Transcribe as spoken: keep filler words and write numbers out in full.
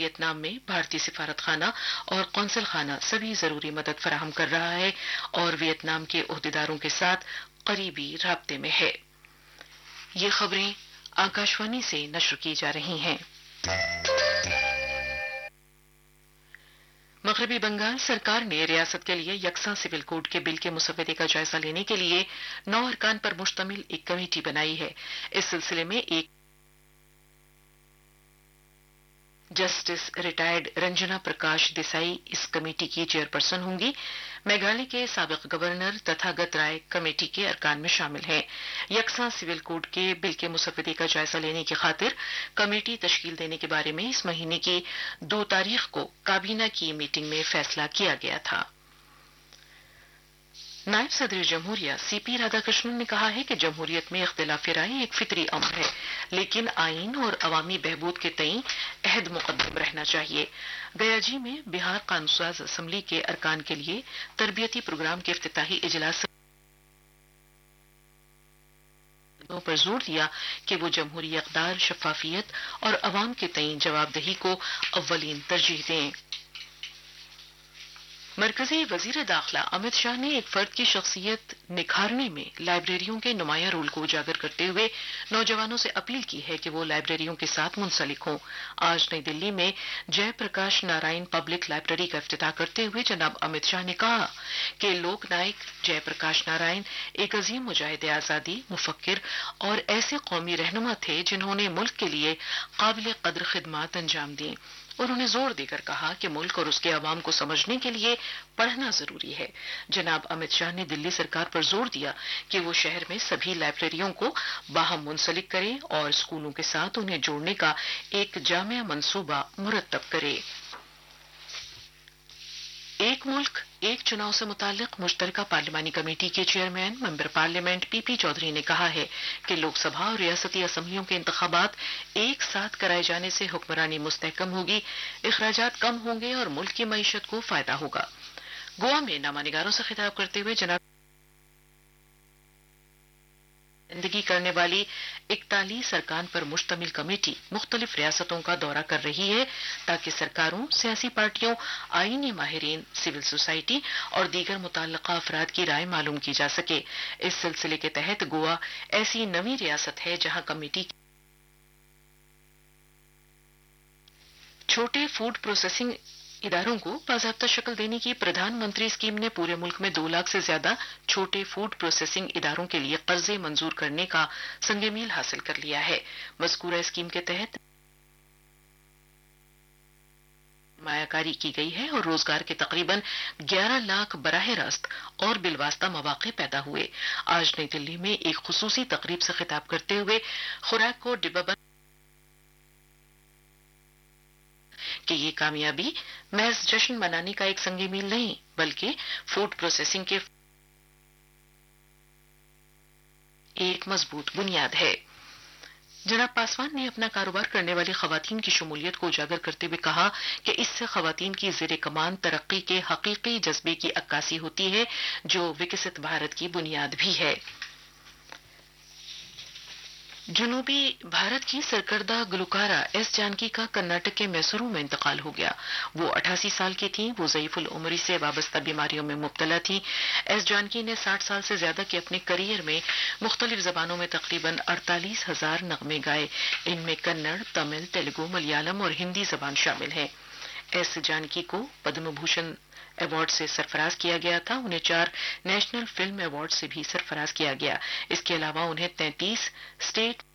Vietnam میں بھارتی سفارت خانہ اور قونصل خانہ سبھی ضروری مدد فراہم کر رہا ہے اور ویتنام کے عہدیداروں کے ساتھ قریبی رابطے میں ہے۔ یہ خبریں آکاشوانی سے نشر کی جا رہی ہیں۔ مغربی بنگال سرکار نے ریاست کے لیے یکساں سول کوڈ کے بل کے مسودے کا جائزہ لینے کے لیے نو ارکان پر مشتمل ایک کمیٹی بنائی ہے۔ اس سلسلے میں ایک جسٹس ریٹائرڈ رنجنا پرکاش دیسائی اس کمیٹی کی چیئرپرسن ہوں گی۔ میگھالیہ کے سابق گورنر تتھاگت رائے کمیٹی کے ارکان میں شامل ہیں۔ یکساں سول کوڈ کے بل کے مسودے کا جائزہ لینے کی خاطر کمیٹی تشکیل دینے کے بارے میں اس مہینے کی دو تاریخ کو کابینہ کی میٹنگ میں فیصلہ کیا گیا تھا۔ نائب صدر جمہوریہ سی پی رادھا کرشنن نے کہا ہے کہ جمہوریت میں اختلاف رائے ایک فطری امر ہے، لیکن آئین اور عوامی بہبود کے تئیں عہد مقدم رہنا چاہیے۔ گیا جی میں بہار قانون ساز اسمبلی کے ارکان کے لیے تربیتی پروگرام کے افتتاحی اجلاس پر زور دیا کہ وہ جمہوری اقدار، شفافیت اور عوام کے تئیں جواب دہی کو اولین ترجیح دیں۔ مرکزی وزیر داخلہ امت شاہ نے ایک فرد کی شخصیت نکھارنے میں لائبریریوں کے نمایاں رول کو اجاگر کرتے ہوئے نوجوانوں سے اپیل کی ہے کہ وہ لائبریریوں کے ساتھ منسلک ہوں۔ آج نئی دلی میں جے پرکاش نارائن پبلک لائبریری کا افتتاح کرتے ہوئے جناب امت شاہ نے کہا کہ لوک نائک جے پرکاش نارائن ایک عظیم مجاہد آزادی، مفکر اور ایسے قومی رہنما تھے جنہوں نے ملک کے لیے قابل قدر خدمات انجام دیں۔ انہوں نے زور دے کر کہا کہ ملک اور اس کے عوام کو سمجھنے کے لیے پڑھنا ضروری ہے۔ جناب امت شاہ نے دلی سرکار پر زور دیا کہ وہ شہر میں سبھی لائبریریوں کو باہم منسلک کرے اور اسکولوں کے ساتھ انہیں جوڑنے کا ایک جامع منصوبہ مرتب کرے۔ ایک ملک ایک چناؤ سے متعلق مشترکہ پارلیمانی کمیٹی کے چیئرمین ممبر پارلیمنٹ پی پی چودھری نے کہا ہے کہ لوک سبھا اور ریاستی اسمبلیوں کے انتخابات ایک ساتھ کرائے جانے سے حکمرانی مستحکم ہوگی، اخراجات کم ہوں گے اور ملک کی معیشت کو فائدہ ہوگا۔ گوا میں نامہ نگاروں سے خطاب کرتے ہوئے جناب زندگی کرنے والی اکتالیس ارکان پر مشتمل کمیٹی مختلف ریاستوں کا دورہ کر رہی ہے تاکہ سرکاروں، سیاسی پارٹیوں، آئینی ماہرین، سول سوسائٹی اور دیگر متعلقہ افراد کی رائے معلوم کی جا سکے۔ اس سلسلے کے تحت گوا ایسی نویں ریاست ہے جہاں کمیٹی چھوٹے فوڈ پروسیسنگ اداروں کو باضابطہ شکل دینے کی پردھان منتری اسکیم نے پورے ملک میں دو لاکھ سے زیادہ چھوٹے فوڈ پروسیسنگ اداروں کے لیے قرضے منظور کرنے کا سنگ میل حاصل کر لیا ہے۔ مذکورہ اسکیم کے تحت سرمایہ کاری کی گئی ہے اور روزگار کے تقریباً گیارہ لاکھ براہ راست اور بالواسطہ مواقع پیدا ہوئے۔ آج نئی دلی میں ایک خصوصی تقریب سے خطاب کرتے ہوئے خوراک کو ڈبہ بند کہ یہ کامیابی محض جشن منانے کا ایک سنگ میل نہیں بلکہ فوڈ پروسیسنگ کے ایک مضبوط بنیاد ہے۔ جناب پاسوان نے اپنا کاروبار کرنے والی خواتین کی شمولیت کو اجاگر کرتے ہوئے کہا کہ اس سے خواتین کی زیر کمان ترقی کے حقیقی جذبے کی عکاسی ہوتی ہے جو وکست بھارت کی بنیاد بھی ہے۔ جنوبی بھارت کی سرکردہ گلوکارہ ایس جانکی کا کرناٹک کے میسورو میں انتقال ہو گیا۔ وہ اٹھاسی سال کی تھیں۔ وہ ضعیف العمری سے وابستہ بیماریوں میں مبتلا تھیں۔ ایس جانکی نے ساٹھ سال سے زیادہ کے اپنے کیریئر میں مختلف زبانوں میں تقریباً اڑتالیس ہزار نغمے گائے۔ ان میں کنڑ، تمل، تیلگو، ملیالم اور ہندی زبان شامل ہیں۔ ایس جانکی کو پدم بھوشن ایوارڈ سے سرفراز کیا گیا تھا۔ انہیں چار نیشنل فلم ایوارڈ سے بھی سرفراز کیا گیا۔ اس کے علاوہ انہیں تینتیس اسٹیٹ